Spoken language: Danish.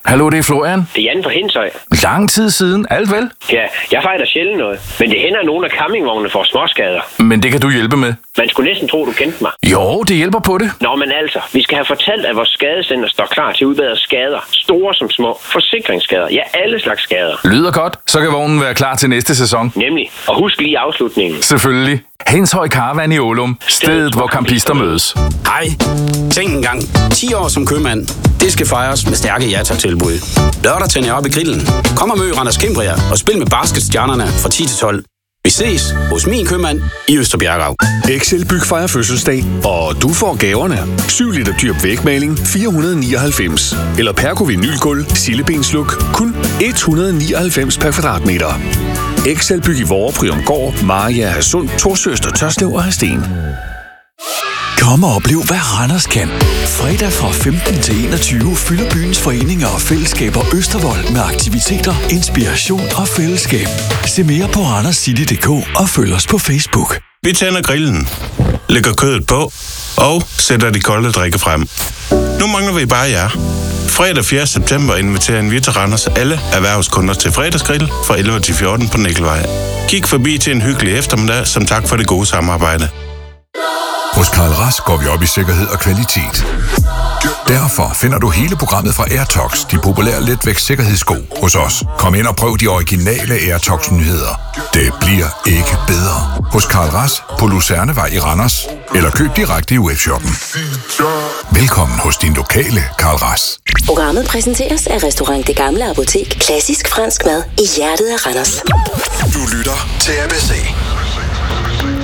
Hallo, det er Florian. Det er Jan fra Hindshøj. Lang tid siden, alt vel? Ja, jeg fejler sjældent noget. Men det hænder, at nogle af campingvognene får småskader. Men det kan du hjælpe med. Man skulle næsten tro, du kendte mig. Jo, det hjælper på det. Nå, men altså, vi skal have fortalt, at vores skadecenter står klar til at udbedre skader. Store som små. Forsikringsskader. Ja, alle slags skader. Lyder godt. Så kan vognen være klar til næste sæson. Nemlig. Og husk lige afslutningen. Selvfølgelig. Hindshøj Caravan i Ålum. Stedet, hvor campister mødes. Hej. Tænk en gang. 10 år som købmand. Det skal fejres med stærke ja-tak-tilbud. Lørdag tænder jeg op i grillen. Kom og mød Randers Kimbria og spil med basketstjernerne fra 10 til 12. Vi ses hos min købmand i Østerbjerghav. Excel Byg fejrer fødselsdag, og du får gaverne. 7 liter dyb vægmaling, 499. Eller Perco vinylgulv, sillebensluk, kun 199 per kvadratmeter. Excel Byg i Vorre, Prydumgård, Maria, Hadsund, Torsøster, Tørslev og Hadsten. Kom og oplev, hvad Randers kan. Fredag fra 15 til 21 fylder byens foreninger og fællesskaber Østervold med aktiviteter, inspiration og fællesskab. Se mere på randerscity.dk og følg os på Facebook. Vi tænder grillen, lægger kødet på og sætter de kolde drikke frem. Nu mangler vi bare jer. Fredag 4. september inviterer vi til Randers alle erhvervskunder til fredagsgrill fra 11 til 14 på Nikkelvej. Kig forbi til en hyggelig eftermiddag som tak for det gode samarbejde. Hos Karl Rask går vi op i sikkerhed og kvalitet. Derfor finder du hele programmet fra Airtox, de populære letvægtssikkerhedssko, hos os. Kom ind og prøv de originale Airtox-nyheder. Det bliver ikke bedre. Hos Karl Rask på Lucernevej i Randers. Eller køb direkte i webshoppen. Velkommen hos din lokale Karl Rask. Programmet præsenteres af Restaurant Det Gamle Apotek. Klassisk fransk mad i hjertet af Randers. Du lytter til ABC.